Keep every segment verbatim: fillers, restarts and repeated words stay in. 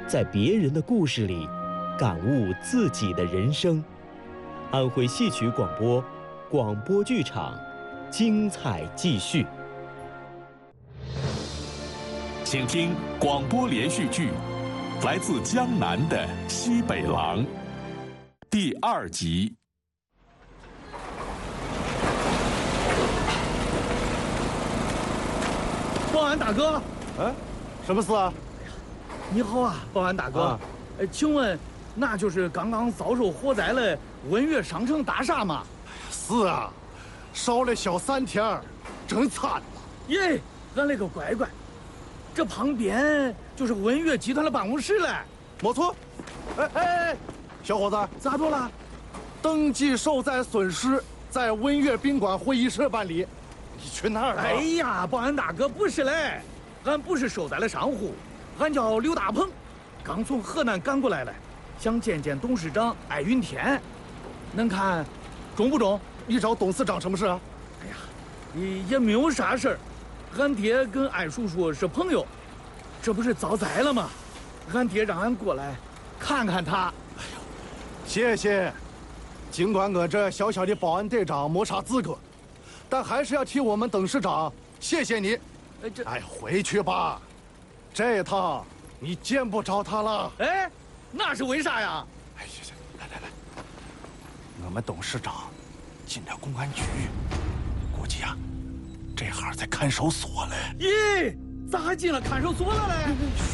在别人的故事里感悟自己的人生。安徽戏曲广播，广播剧场，精彩继续。 请听广播连续剧《来自江南的西北狼》第二集。 保安大哥， 哎，什么事啊？ 你好啊，保安大哥。 啊、 呃，请问那就是刚刚遭受火灾的文悦商城大厦吗？ 是啊，烧了小三天，真惨了。 耶，俺勒个乖乖，这旁边就是文悦集团的办公室嘞。 没错。哎哎哎，小伙子， 咋着了？ 登记受灾损失在文悦宾馆会议室办理。你去哪儿啊？ 哎呀，保安大哥，不是嘞，俺不是受灾的商户，俺叫刘大鹏，刚从河南赶过来了，想见见董事长艾云天，恁看中不中？ 你找董事长什么事啊？ 哎呀，也也没有啥事儿，俺爹跟艾叔叔是朋友，这不是遭灾了吗？俺爹让俺过来看看他。 哎呦，谢谢。尽管我这小小的保安队长没啥资格，但还是要替我们董事长谢谢你。 哎，这哎，回去吧，这一趟你见不着他了。 哎，那是为啥呀？ 哎，行行，来来来，我们董事长进了公安局，估计啊，这行在看守所嘞。 咦，咋还进了看守所了嘞？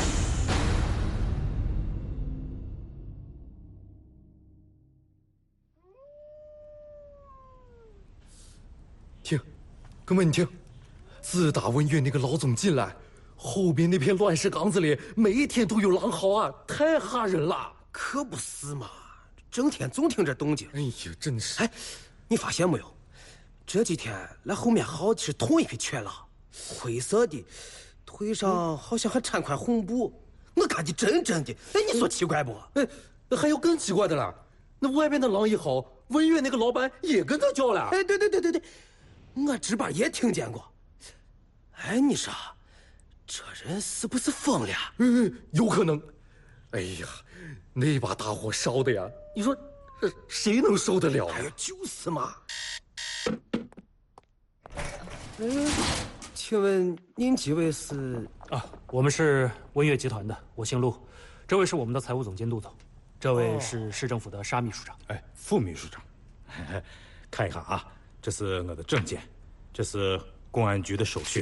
听，哥们，你听，自打文悦那个老总进来，后边那片乱石岗子里，每一天都有狼嚎啊，太吓人了。 可不是嘛，整天总听这动静。 哎呀，真是！ 哎，你发现没有？这几天来后面嚎的是同一匹犬狼，灰色的，腿上好像还缠块红布，我看的真真的。哎，你说奇怪不？ 哎，还有更奇怪的了，那外边的狼一嚎，文悦那个老板也跟着叫了。 哎，对对对对对。我值班也听见过。哎，你说，这人是不是疯了？ 嗯，有可能。哎呀，那把大火烧的呀，你说，谁能受得了啊？ 哎呀，就是嘛。嗯，请问您几位是？ 啊，我们是文悦集团的，我姓陆。这位是我们的财务总监杜总，这位是市政府的沙秘书长。 哎，副秘书长，看一看啊。这是我的证件，这是公安局的手续。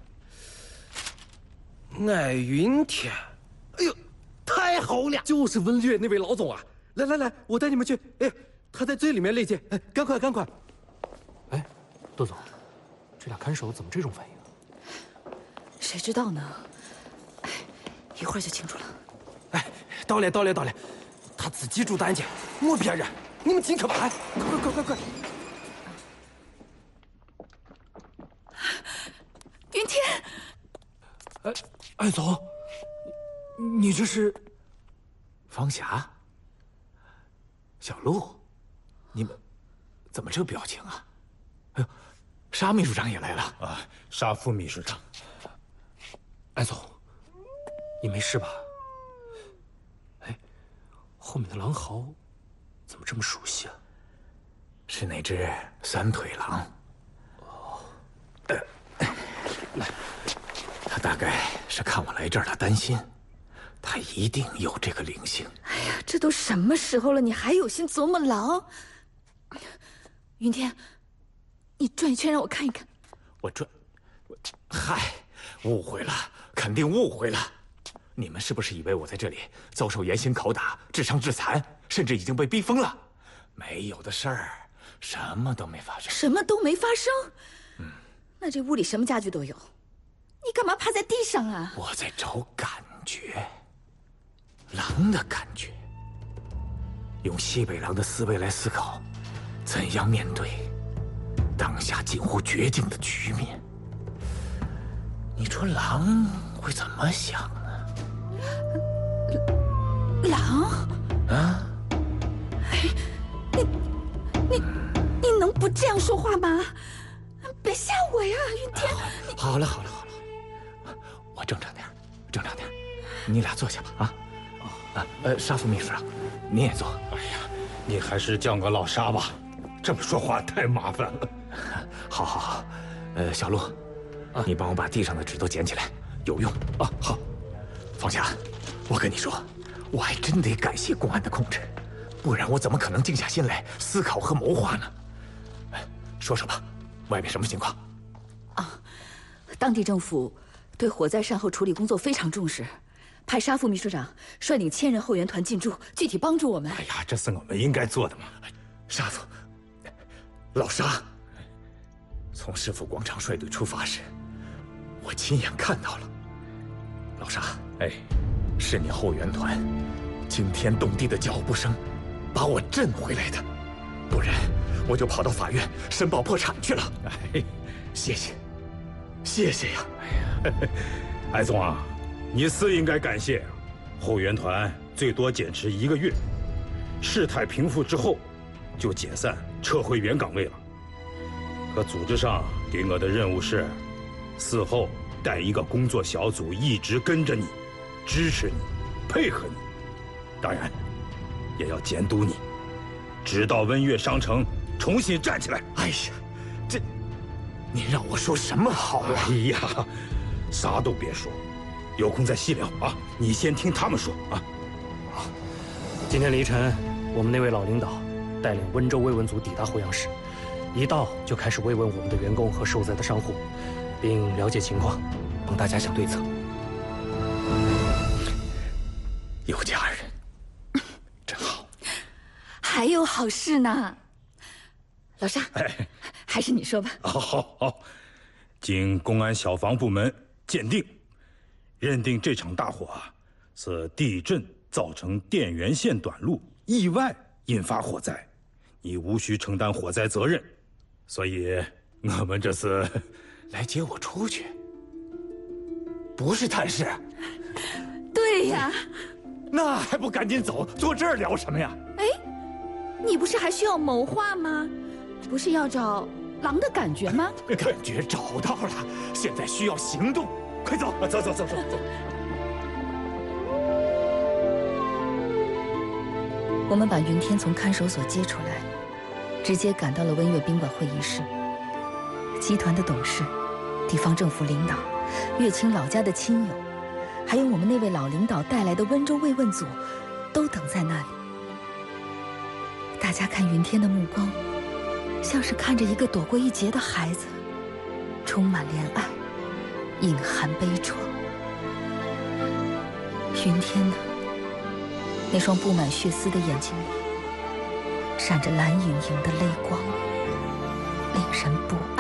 艾云天，哎呦，太好了！ 就是文悦那位老总啊！来来来，我带你们去。哎，他在最里面内监。哎，赶快赶快！ 哎，杜总，这俩看守怎么这种反应？ 谁知道呢？哎，一会儿就清楚了。 哎，到了到了到了，他自己住单间，没别人。你们进去吧！哎，快快快快快！ 云天， 哎，艾总，你这是？ 方霞，小陆，你们怎么这表情啊？哎呦，沙秘书长也来了啊！沙副秘书长， 艾总，你没事吧？哎，后面的狼嚎怎么这么熟悉啊？ 是那只三腿狼。 哦， 呃，来，他大概是看我来这儿，他担心，他一定有这个灵性。 哎呀，这都什么时候了，你还有心琢磨狼？云天，你转一圈让我看一看。 我转，我，嗨，误会了，肯定误会了。你们是不是以为我在这里遭受严刑拷打、致伤致残，甚至已经被逼疯了？没有的事儿。什么都没发生， 什么都没发生。 嗯， 那这屋里什么家具都有，你干嘛趴在地上啊？ 我在找感觉，狼的感觉。用西北狼的思维来思考，怎样面对当下近乎绝境的局面。你说狼会怎么想呢？ 狼？ 啊？ 哎，你你。你能不这样说话吗？别吓我呀，云天！ 好了好了好了，我正常点，正常点。你俩坐下吧啊！ 啊，呃，沙副秘书长，您也坐。 哎呀，你还是叫我老沙吧，这么说话太麻烦了。 好，好，好。呃，小陆，啊，你帮我把地上的纸都捡起来，有用啊。好，方霞，我跟你说，我还真得感谢公安的控制，不然我怎么可能静下心来思考和谋划呢？说说吧，外面什么情况？ 啊，当地政府对火灾善后处理工作非常重视，派沙副秘书长率领千人后援团进驻，具体帮助我们。 哎呀，这是我们应该做的嘛。 沙副，老沙，从市府广场率队出发时，我亲眼看到了。老沙，哎，是你后援团惊天动地的脚步声，把我震回来的，不然我就跑到法院申报破产去了。哎，谢谢，谢谢呀！ 哎呀，艾总啊，你是应该感谢，后援团最多坚持一个月，事态平复之后就解散，撤回原岗位了。可组织上给我的任务是，事后带一个工作小组，一直跟着你，支持你，配合你，当然也要监督你，直到温悦商城重新站起来。 哎呀，这，你让我说什么好啊？ 哎呀，啥都别说，有空再细聊啊！你先听他们说啊。 好，今天凌晨，我们那位老领导带领温州慰问组抵达惠阳市，一到就开始慰问我们的员工和受灾的商户，并了解情况，帮大家想对策。 有家人，真好。 还有好事呢，老沙， 哎， 还是你说吧。 好，好，好。经公安消防部门鉴定，认定这场大火啊是地震造成电源线短路，意外引发火灾，你无需承担火灾责任，所以我们这是来接我出去，不是探视。 对呀， 那还不赶紧走？坐这儿聊什么呀？ 哎，你不是还需要谋划吗？不是要找狼的感觉吗？ 感觉找到了，现在需要行动，快走！ 走走走走走。 我们把云天从看守所接出来，直接赶到了温悦宾馆会议室。集团的董事、地方政府领导、乐清老家的亲友，还有我们那位老领导带来的温州慰问组，都等在那里。大家看云天的目光，像是看着一个躲过一劫的孩子，充满怜爱，隐含悲怆。云天呢？那双布满血丝的眼睛里，闪着蓝盈盈的泪光，令人不安。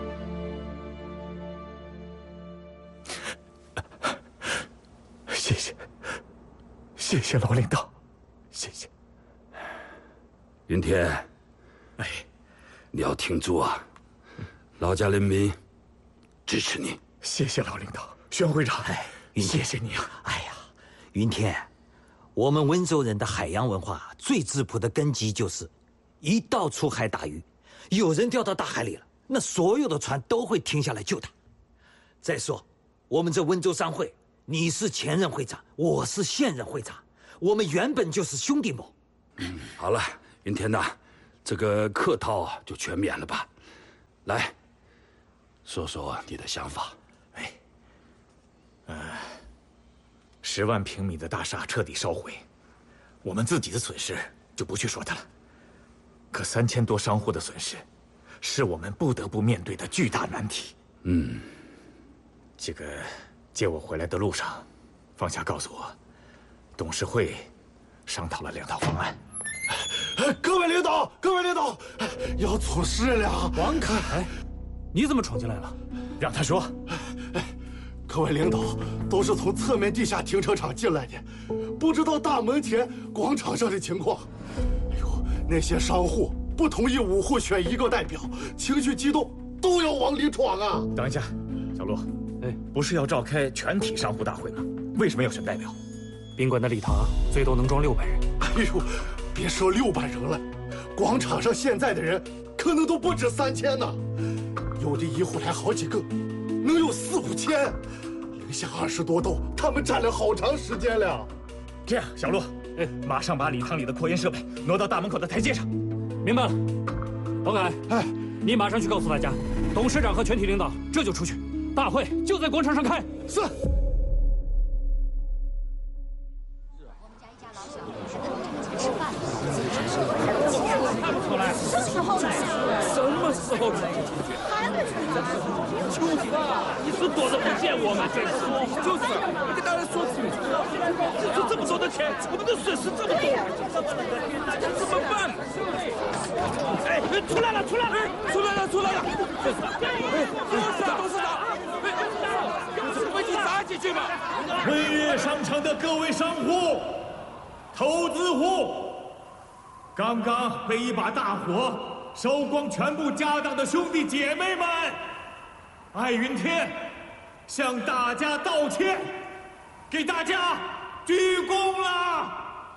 谢谢，谢谢老领导，谢谢。 云天， 哎， 你要挺住啊！老家人民支持你。 谢谢老领导，宣会长， 哎， 谢谢你啊！ 哎呀，云天，我们温州人的海洋文化最质朴的根基就是，一到出海打鱼，有人掉到大海里了，那所有的船都会停下来救他。再说，我们这温州商会，你是前任会长，我是现任会长，我们原本就是兄弟盟。 嗯，好了，云天呐，这个客套就全免了吧。来，说说你的想法。 哎，呃，十万平米的大厦彻底烧毁，我们自己的损失就不去说它了。可三千多商户的损失，是我们不得不面对的巨大难题。 嗯， 这个接我回来的路上，方霞告诉我，董事会商讨了两套方案。 各位领导，各位领导，要出事了！ 王凯，你怎么闯进来了？ 让他说。 各位领导都是从侧面地下停车场进来的，不知道大门前广场上的情况。哎呦，那些商户不同意五户选一个代表，情绪激动，都要往里闯啊！ 等一下，小陆，哎，不是要召开全体商户大会吗？为什么要选代表？ 宾馆的礼堂最多能装六百人。 哎呦，别说六百人了，广场上现在的人可能都不止三千呢，有的一户来好几个，能有四五千。零下二十多度，他们站了好长时间了。 这样，小陆，哎，马上把礼堂里的扩音设备挪到大门口的台阶上。 明白了。王凯，哎，你马上去告诉大家，董事长和全体领导这就出去，大会就在广场上开。 是。 看不出来，什么时候来？什么时候来？还没出来。就是啊，你是躲着不见我们，真是。就是，你跟大家说清楚。就这么多的钱，我们的损失这么多，这怎么办？哎，出来了，出来了，出来了，出来了！哎，董事长，董事长，哎，是飞机砸进去吗？ 文悦商城的各位商户、投资户。刚刚被一把大火烧光全部家当的兄弟姐妹们，艾云天向大家道歉，给大家鞠躬了。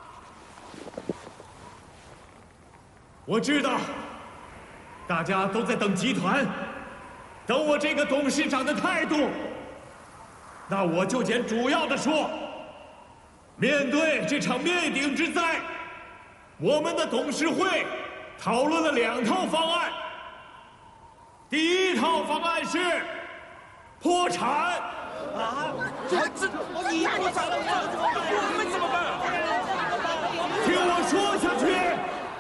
我知道大家都在等集团，等我这个董事长的态度。那我就简主要的说，面对这场灭顶之灾，我们的董事会讨论了两套方案。第一套方案是破产。啊，这这你破产了，我们怎么办？听我说下去。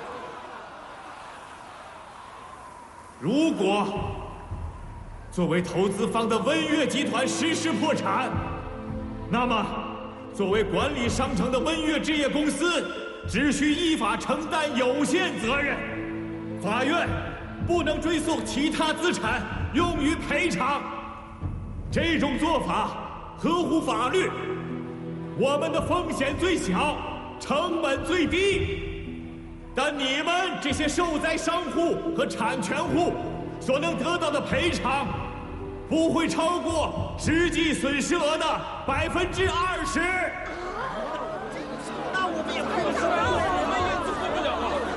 如果作为投资方的温悦集团实施破产，那么作为管理商城的温悦置业公司只需依法承担有限责任，法院不能追溯其他资产用于赔偿。这种做法合乎法律，我们的风险最小，成本最低。但你们这些受灾商户和产权户所能得到的赔偿，不会超过实际损失额的百分之二十。那我们也不能说，我们也做不了啊。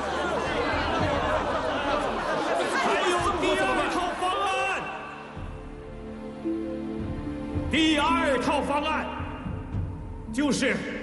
还有第二套方案，第二套方案就是